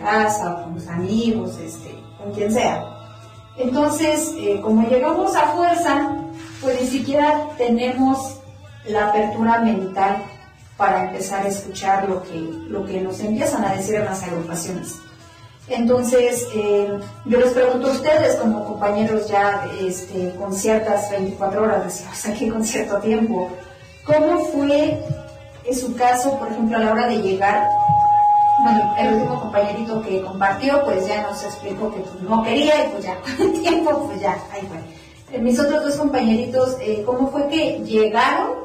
casa, o con los amigos, con quien sea. Entonces, como llegamos a fuerza, pues ni siquiera tenemos la apertura mental para empezar a escuchar lo que nos empiezan a decir en las agrupaciones. Entonces, yo les pregunto a ustedes, como compañeros ya con ciertas 24 horas, decíamos aquí con cierto tiempo, ¿cómo fue en su caso, por ejemplo, a la hora de llegar? Bueno, el último compañerito que compartió, pues ya nos explicó que pues, no quería y pues ya, con el tiempo, pues ya, ahí fue. Mis otros dos compañeritos, ¿cómo fue que llegaron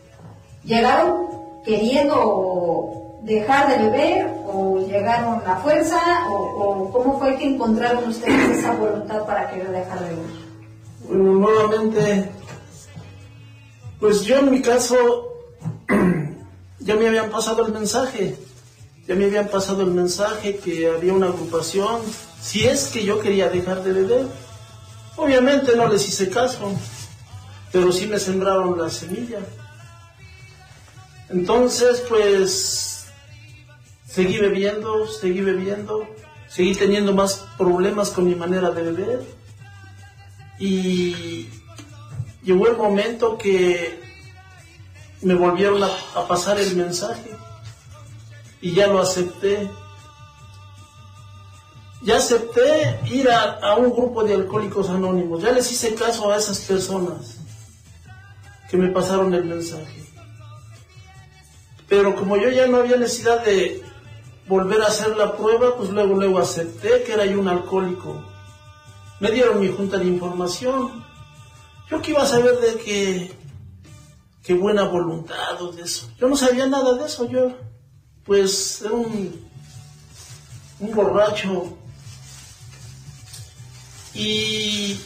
queriendo dejar de beber o llegaron a fuerza o cómo fue que encontraron ustedes esa voluntad para querer dejar de beber? Bueno, nuevamente, pues yo en mi caso ya me habían pasado el mensaje. Que había una agrupación, si es que yo quería dejar de beber. Obviamente no les hice caso, pero sí me sembraron la semilla. Entonces, pues, seguí bebiendo, seguí teniendo más problemas con mi manera de beber. Y llegó el momento que me volvieron a pasar el mensaje. Y ya lo acepté. Ya acepté ir a un grupo de alcohólicos anónimos. Ya les hice caso a esas personas que me pasaron el mensaje. Pero como yo ya no había necesidad de volver a hacer la prueba, pues luego acepté que era yo un alcohólico. Me dieron mi junta de información. Yo que iba a saber de qué buena voluntad o de eso. Yo no sabía nada de eso, yo pues era un borracho. Y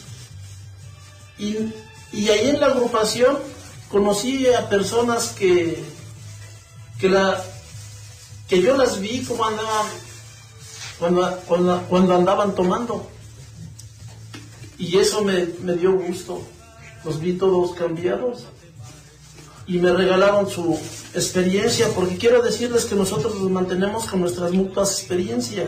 ahí en la agrupación conocí a personas que yo las vi como andaban cuando andaban tomando, y eso me dio gusto. Los vi todos cambiados y me regalaron su experiencia, porque quiero decirles que nosotros nos mantenemos con nuestras mutuas experiencias.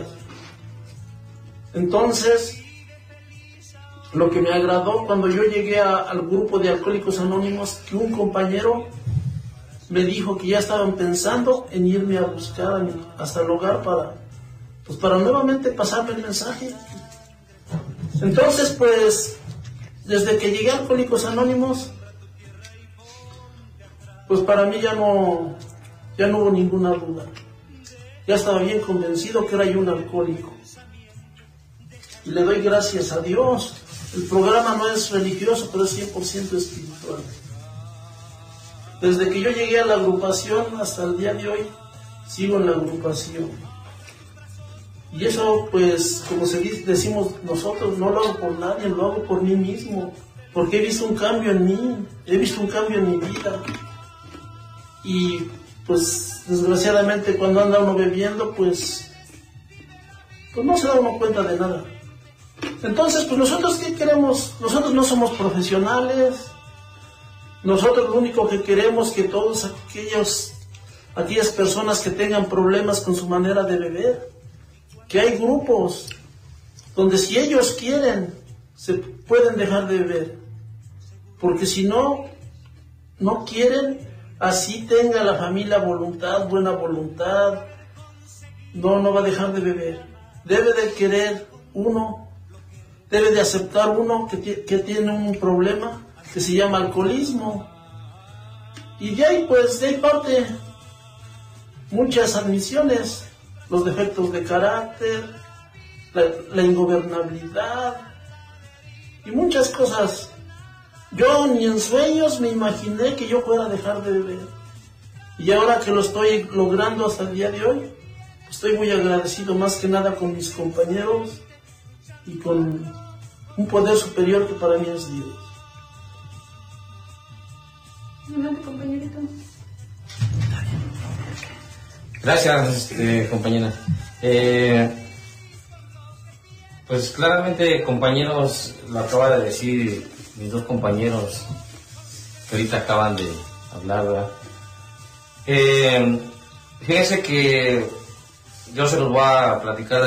Entonces, lo que me agradó cuando yo llegué al grupo de Alcohólicos Anónimos, que un compañero me dijo que ya estaban pensando en irme a buscar hasta el hogar para nuevamente pasarme el mensaje. Entonces, pues, desde que llegué a Alcohólicos Anónimos, pues para mí ya no hubo ninguna duda. Ya estaba bien convencido que era yo un alcohólico. Y le doy gracias a Dios. El programa no es religioso, pero es 100% espiritual. Desde que yo llegué a la agrupación hasta el día de hoy, sigo en la agrupación. Y eso, pues, como decimos nosotros, no lo hago por nadie, lo hago por mí mismo. Porque he visto un cambio en mí, he visto un cambio en mi vida. Y, pues, desgraciadamente, cuando anda uno bebiendo, pues no se da uno cuenta de nada. Entonces, pues, ¿nosotros qué queremos? Nosotros no somos profesionales. Nosotros lo único que queremos es que todas aquellas personas que tengan problemas con su manera de beber, que hay grupos donde si ellos quieren, se pueden dejar de beber. Porque si no quieren, así tenga la familia voluntad, buena voluntad, no va a dejar de beber. Debe de querer uno, debe de aceptar uno que tiene un problema que se llama alcoholismo. Y de ahí parte muchas admisiones, los defectos de carácter, la ingobernabilidad y muchas cosas. Yo ni en sueños me imaginé que yo fuera a dejar de beber. Y ahora que lo estoy logrando hasta el día de hoy, estoy muy agradecido más que nada con mis compañeros y con un poder superior que para mí es Dios. Adelante, compañerito. Gracias, compañera. Pues claramente, compañeros, lo acaba de decir mis dos compañeros que ahorita acaban de hablar, ¿verdad? Fíjense que yo se los voy a platicar